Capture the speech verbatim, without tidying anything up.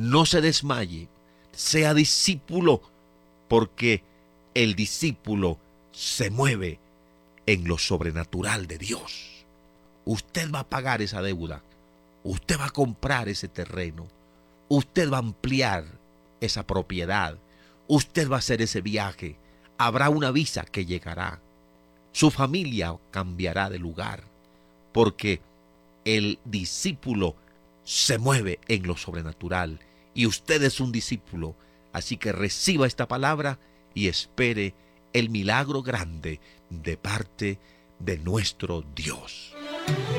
no se desmaye, sea discípulo, porque el discípulo se mueve en lo sobrenatural de Dios. Usted va a pagar esa deuda, usted va a comprar ese terreno, usted va a ampliar esa propiedad, usted va a hacer ese viaje, habrá una visa que llegará, su familia cambiará de lugar, porque el discípulo se mueve en lo sobrenatural y usted es un discípulo. Así que reciba esta palabra y espere el milagro grande de parte de nuestro Dios.